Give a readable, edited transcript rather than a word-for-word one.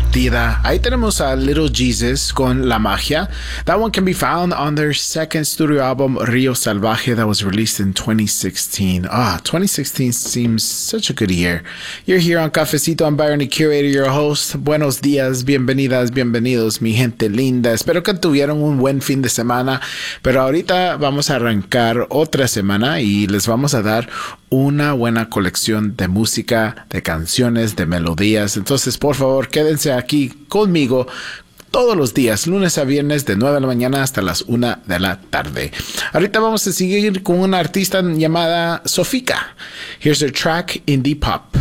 divertida. Ahí tenemos a Little Jesus con La Magia. That one can be found on their second studio album, Rio Salvaje, that was released in 2016. 2016 seems such a good year. You're here on Cafecito. I'm Byron, the curator, your host. Buenos días, bienvenidas, bienvenidos, mi gente linda. Espero que tuvieron un buen fin de semana, pero ahorita vamos a arrancar otra semana y les vamos a dar una buena colección de música, de canciones, de melodías. Entonces, por favor, quédense aquí conmigo todos los días, lunes a viernes, de 9 de la mañana hasta las 1 de la tarde. Ahorita vamos a seguir con una artista llamada Sofika. Here's her track, Indie Pop.